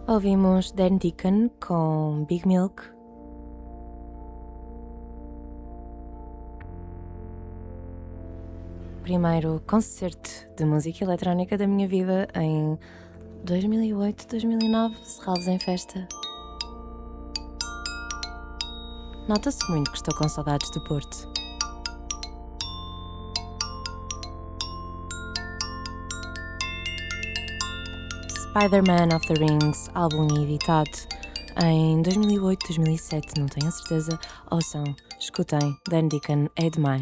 Ouvimos Dan Deacon com Big Milk. Primeiro concerto de música eletrónica da minha vida em 2008, 2009, Serralves em Festa. Nota-se muito que estou com saudades do Porto. Spider-Man of the Rings, álbum editado em 2008, 2007, não tenho a certeza. Ouçam, escutem, Dan Deacon é demais.